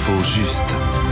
l'info juste.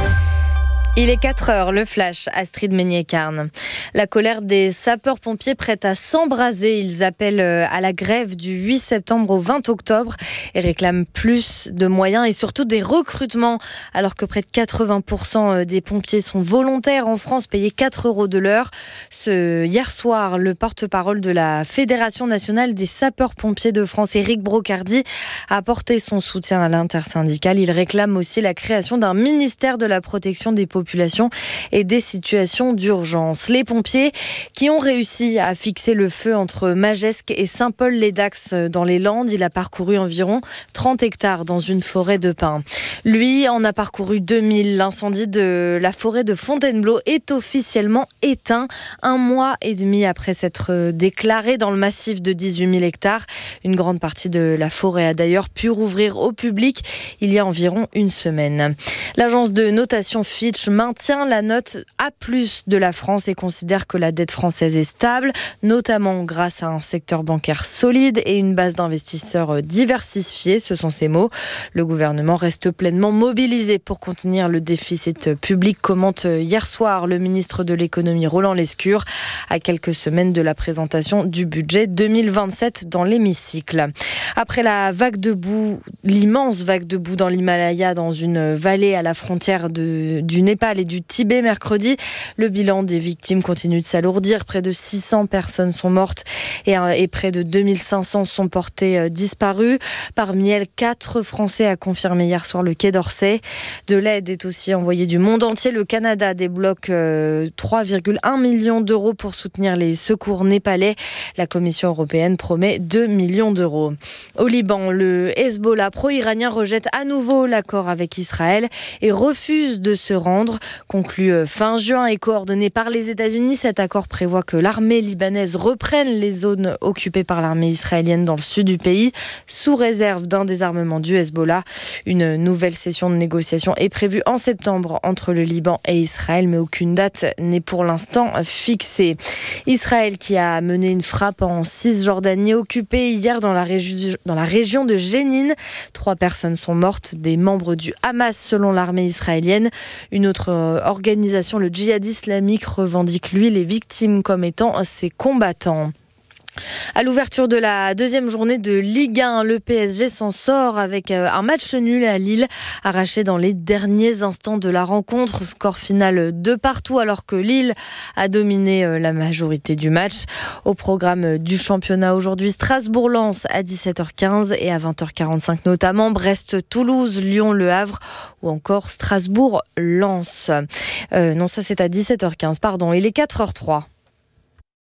Il est 4h, le flash, Astrid Meignet-Carne. La colère des sapeurs-pompiers prête à s'embraser. Ils appellent à la grève du 8 septembre au 20 octobre et réclament plus de moyens et surtout des recrutements. Alors que près de 80% des pompiers sont volontaires en France, payés 4 € de l'heure. Hier soir, le porte-parole de la Fédération nationale des sapeurs-pompiers de France, Éric Brocardi, a apporté son soutien à l'intersyndicale. Il réclame aussi la création d'un ministère de la protection des populations et des situations d'urgence. Les pompiers qui ont réussi à fixer le feu entre Magescq et Saint-Paul-les-Dax dans les Landes. Il a parcouru environ 30 hectares dans une forêt de pins. Lui en a parcouru 2000. L'incendie de la forêt de Fontainebleau est officiellement éteint 1 mois et demi après s'être déclaré dans le massif de 18 000 hectares. Une grande partie de la forêt a d'ailleurs pu rouvrir au public il y a environ une semaine. L'agence de notation Fitch maintient la note A+ de la France et considère que la dette française est stable, notamment grâce à un secteur bancaire solide et une base d'investisseurs diversifiée, ce sont ses mots. Le gouvernement reste pleinement mobilisé pour contenir le déficit public, commente hier soir le ministre de l'économie Roland Lescure, à quelques semaines de la présentation du budget 2027 dans l'hémicycle. Après la vague de boue, l'immense vague de boue dans l'Himalaya, dans une vallée à la frontière du Népal et du Tibet mercredi, le bilan des victimes continue de s'alourdir. Près de 600 personnes sont mortes et près de 2500 sont portées disparues. Parmi elles, 4 Français, a confirmé hier soir le Quai d'Orsay. De l'aide est aussi envoyée du monde entier. Le Canada débloque 3,1 millions d'euros pour soutenir les secours népalais. La Commission européenne promet 2 millions d'euros. Au Liban, le Hezbollah pro-iranien rejette à nouveau l'accord avec Israël et refuse de se rendre. Conclu fin juin et coordonné par les États-Unis, cet accord prévoit que l'armée libanaise reprenne les zones occupées par l'armée israélienne dans le sud du pays, sous réserve d'un désarmement du Hezbollah. Une nouvelle session de négociation est prévue en septembre entre le Liban et Israël, mais aucune date n'est pour l'instant fixée. Israël qui a mené une frappe en Cisjordanie occupée hier dans la région de Jénine. 3 personnes sont mortes, des membres du Hamas selon l'armée israélienne. Une autre organisation, le Djihad islamique, revendique lui les victimes comme étant ses combattants. À l'ouverture de la deuxième journée de Ligue 1, le PSG s'en sort avec un match nul à Lille, arraché dans les derniers instants de la rencontre. Score final 2-2 alors que Lille a dominé la majorité du match. Au programme du championnat aujourd'hui, Strasbourg-Lens à 17h15 et à 20h45 notamment, Brest-Toulouse, Lyon-Le Havre ou encore Strasbourg-Lens. Non, ça c'est à 17h15, pardon. Il est 4h03.